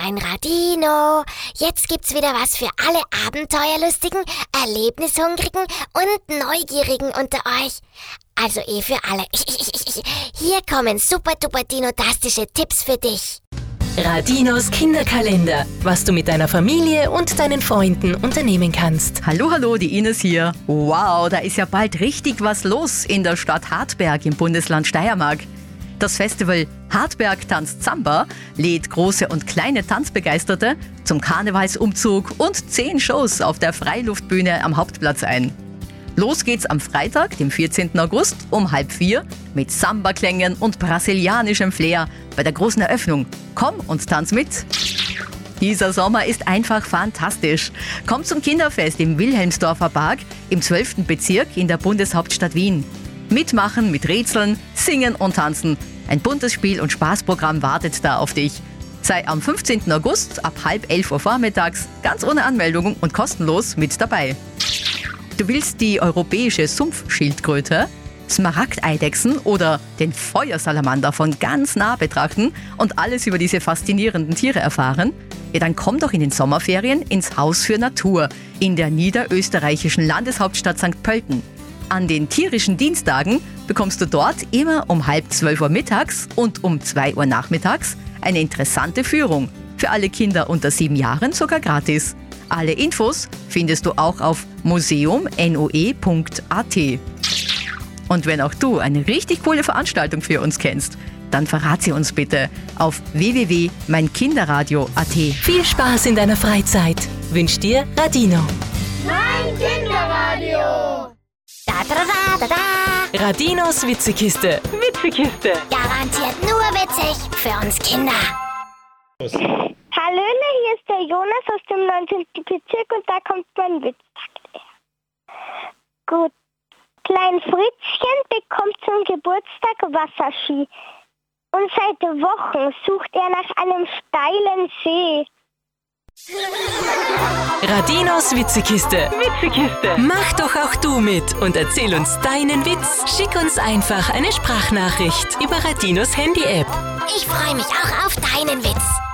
mein Radino. Jetzt gibt's wieder was für alle Abenteuerlustigen, Erlebnishungrigen und Neugierigen unter euch. Also für alle. Hier kommen super-duper-dinotastische Tipps für dich. Radinos Kinderkalender, was du mit deiner Familie und deinen Freunden unternehmen kannst. Hallo, die Ines hier. Wow, da ist ja bald richtig was los in der Stadt Hartberg im Bundesland Steiermark. Das Festival Hartberg tanzt Samba lädt große und kleine Tanzbegeisterte zum Karnevalsumzug und 10 Shows auf der Freiluftbühne am Hauptplatz ein. Los geht's am Freitag, dem 14. August um 3:30 mit Samba-Klängen und brasilianischem Flair bei der großen Eröffnung. Komm und tanz mit! Dieser Sommer ist einfach fantastisch. Komm zum Kinderfest im Wilhelmsdorfer Park im 12. Bezirk in der Bundeshauptstadt Wien. Mitmachen mit Rätseln, Singen und Tanzen. Ein buntes Spiel- und Spaßprogramm wartet da auf dich. Sei am 15. August ab 10:30 Uhr vormittags ganz ohne Anmeldung und kostenlos mit dabei. Du willst die europäische Sumpfschildkröte, Smaragdeidechsen oder den Feuersalamander von ganz nah betrachten und alles über diese faszinierenden Tiere erfahren? Ja, dann komm doch in den Sommerferien ins Haus für Natur in der niederösterreichischen Landeshauptstadt St. Pölten. An den tierischen Dienstagen bekommst du dort immer um 11:30 Uhr mittags und um 2 Uhr nachmittags eine interessante Führung. Für alle Kinder unter 7 Jahren sogar gratis. Alle Infos findest du auch auf museum.noe.at. Und wenn auch du eine richtig coole Veranstaltung für uns kennst, dann verrat sie uns bitte auf www.meinkinderradio.at. Viel Spaß in deiner Freizeit wünscht dir Radino. Mein Kinderradio! Da, da, da, da, da. Radinos Witzekiste. Garantiert nur witzig für uns Kinder. Hallöle, hier ist der Jonas aus dem 19. Bezirk und da kommt mein Witz. Gut. Klein Fritzchen bekommt zum Geburtstag Wasserski. Und seit Wochen sucht er nach einem steilen See. Radinos Witzekiste. Mach doch auch du mit und erzähl uns deinen Witz. Schick uns einfach eine Sprachnachricht über Radinos Handy-App. Ich freue mich auch auf deinen Witz.